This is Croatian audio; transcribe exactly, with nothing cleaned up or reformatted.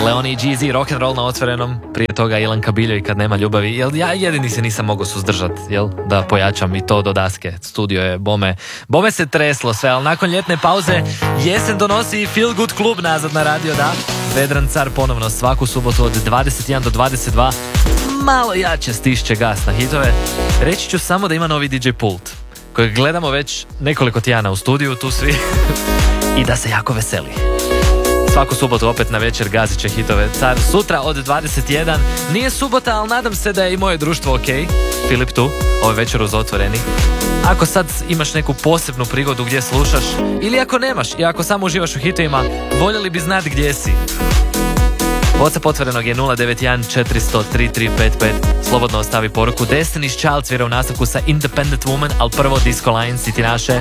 Leoni i Jeezy, rock'n'roll na otvorenom, prije toga Ilan Kabiljo i Kad nema ljubavi. Jel, ja jedini se nisam mogao suzdržat, jel, da pojačam i to do daske. Studio je bome, bome se treslo sve, ali nakon ljetne pauze jesen donosi i Feel Good klub nazad na radio, da. Vedran car ponovno svaku subotu od dvadeset jedan do dvadeset dva, malo jače stišće gas na hitove. Reći ću samo da ima novi D J pult, kojeg gledamo već nekoliko tjedana u studiju, tu svi, i da se jako veseli. Svaku subotu opet na večer gazit će hitove car. Sutra od dvadeset jedan, nije subota, ali nadam se da je i moje društvo ok. Filip tu, ovaj večer uz otvoreni. Ako sad imaš neku posebnu prigodu gdje slušaš, ili ako nemaš i ako samo uživaš u hitovima, voljeli bi znati gdje si. WhatsApp otvorenog je nula devet jedan četiri nula nula tri tri pet pet. Slobodno ostavi poruku. Destiny's Child svira u nastavku sa Independent Woman, ali prvo Disco Line, Siti naše.